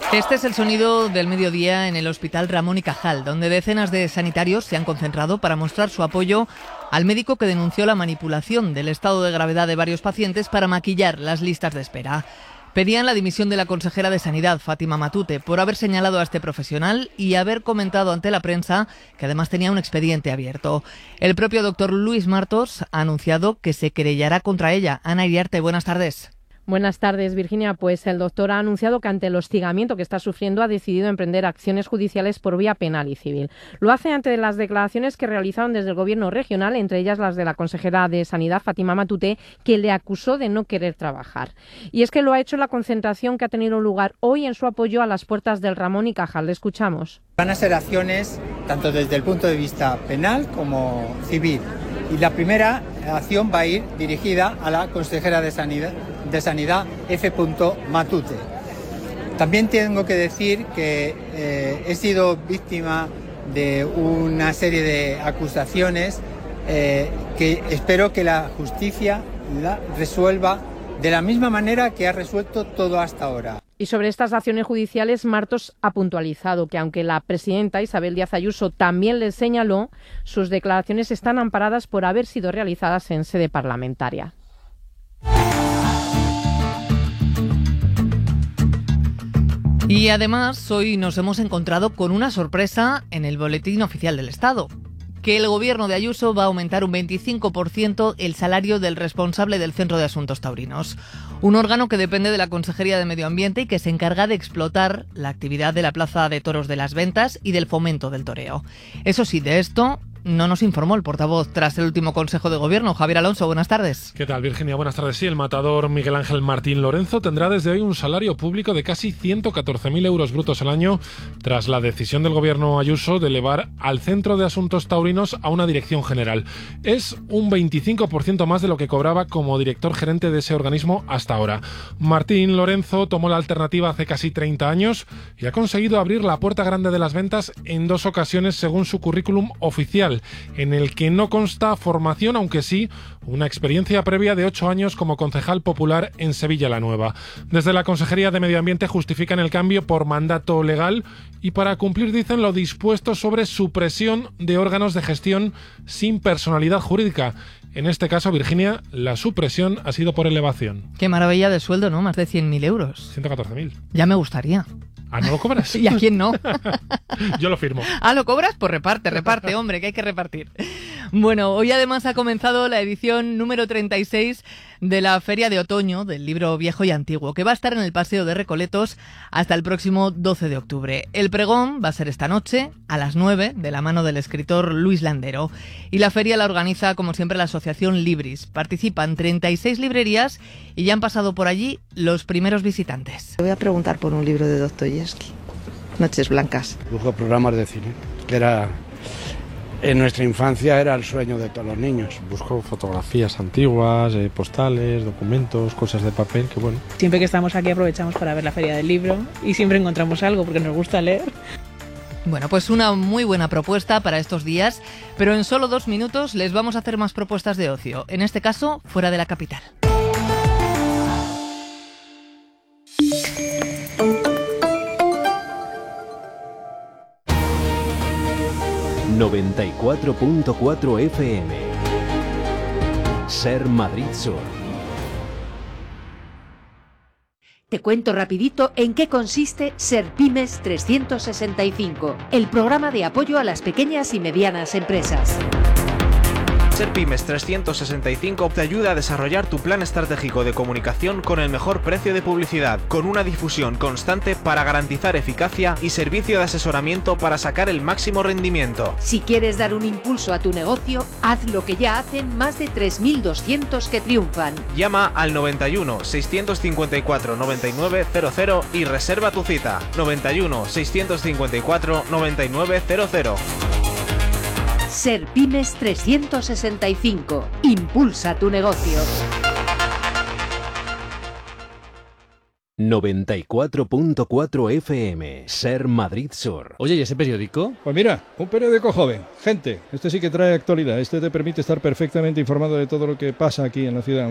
Este es el sonido del mediodía en el Hospital Ramón y Cajal, donde decenas de sanitarios se han concentrado para mostrar su apoyo al médico que denunció la manipulación del estado de gravedad de varios pacientes para maquillar las listas de espera. Pedían la dimisión de la consejera de Sanidad, Fátima Matute, por haber señalado a este profesional y haber comentado ante la prensa que además tenía un expediente abierto. El propio doctor Luis Martos ha anunciado que se querellará contra ella. Ana Iriarte, buenas tardes. Buenas tardes, Virginia. Pues el doctor ha anunciado que ante el hostigamiento que está sufriendo ha decidido emprender acciones judiciales por vía penal y civil. Lo hace ante las declaraciones que realizaron desde el Gobierno regional, entre ellas las de la consejera de Sanidad, Fátima Matute, que le acusó de no querer trabajar. Y es que lo ha hecho en la concentración que ha tenido lugar hoy en su apoyo a las puertas del Ramón y Cajal. Le escuchamos. Van a ser acciones tanto desde el punto de vista penal como civil. Y la primera acción va a ir dirigida a la consejera de Sanidad, F. Matute. También tengo que decir que he sido víctima de una serie de acusaciones que espero que la justicia la resuelva de la misma manera que ha resuelto todo hasta ahora. Y sobre estas acciones judiciales, Martos ha puntualizado que aunque la presidenta Isabel Díaz Ayuso también le señaló, sus declaraciones están amparadas por haber sido realizadas en sede parlamentaria. Y además, hoy nos hemos encontrado con una sorpresa en el Boletín Oficial del Estado: que el gobierno de Ayuso va a aumentar un 25% el salario del responsable del Centro de Asuntos Taurinos, un órgano que depende de la Consejería de Medio Ambiente y que se encarga de explotar la actividad de la Plaza de Toros de las Ventas y del fomento del toreo. Eso sí, de esto no nos informó el portavoz tras el último Consejo de Gobierno. Javier Alonso, buenas tardes. ¿Qué tal, Virginia? Buenas tardes. Sí, el matador Miguel Ángel Martín Lorenzo tendrá desde hoy un salario público de casi 114.000 euros brutos al año tras la decisión del Gobierno Ayuso de elevar al Centro de Asuntos Taurinos a una dirección general. Es un 25% más de lo que cobraba como director gerente de ese organismo hasta ahora. Martín Lorenzo tomó la alternativa hace casi 30 años y ha conseguido abrir la puerta grande de las ventas en 2 ocasiones según su currículum oficial, en el que no consta formación, aunque sí una experiencia previa de 8 años como concejal popular en Sevilla la Nueva. Desde la Consejería de Medio Ambiente justifican el cambio por mandato legal y para cumplir, dicen, lo dispuesto sobre supresión de órganos de gestión sin personalidad jurídica. En este caso, Virginia, la supresión ha sido por elevación. Qué maravilla de sueldo, ¿no? Más de 100.000 euros. 114.000. Ya me gustaría. ¿Ah, no lo cobras? ¿Y a quién no? Yo lo firmo. ¿Ah, lo cobras? Pues reparte, hombre, que hay que repartir. Bueno, hoy además ha comenzado la edición número 36 de la Feria de Otoño del Libro Viejo y Antiguo, que va a estar en el Paseo de Recoletos hasta el próximo 12 de octubre. El pregón va a ser esta noche a las 9, de la mano del escritor Luis Landero. Y la feria la organiza, como siempre, la Asociación Libris. Participan 36 librerías y ya han pasado por allí los primeros visitantes. Te voy a preguntar por un libro de Dostoyevsky, Noches Blancas. Busco programas de cine, que era... En nuestra infancia era el sueño de todos los niños. Busco fotografías antiguas, postales, documentos, cosas de papel, que bueno. Siempre que estamos aquí aprovechamos para ver la Feria del Libro y siempre encontramos algo porque nos gusta leer. Bueno, pues una muy buena propuesta para estos días, pero en solo 2 minutos les vamos a hacer más propuestas de ocio, en este caso fuera de la capital. ...94.4 FM... Ser Madrid Sur. Te cuento rapidito en qué consiste Serpymes 365, el programa de apoyo a las pequeñas y medianas empresas. Serpymes 365 te ayuda a desarrollar tu plan estratégico de comunicación con el mejor precio de publicidad, con una difusión constante para garantizar eficacia y servicio de asesoramiento para sacar el máximo rendimiento. Si quieres dar un impulso a tu negocio, haz lo que ya hacen más de 3.200 que triunfan. Llama al 91 654 9900 y reserva tu cita. 91 654 9900. Serpymes 365. Impulsa tu negocio. 94.4 FM. Ser Madrid Sur. Oye, ¿y ese periódico? Pues mira, un periódico joven. Gente, este sí que trae actualidad. Este te permite estar perfectamente informado de todo lo que pasa aquí en la ciudad.